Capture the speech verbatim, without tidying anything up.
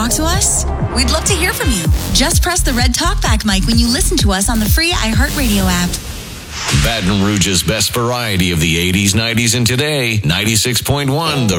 talk to us? We'd love to hear from you. Just press the red talkback mic when you listen to us on the free iHeartRadio app. Baton Rouge's best variety of the eighties, nineties, and today. ninety-six point one, The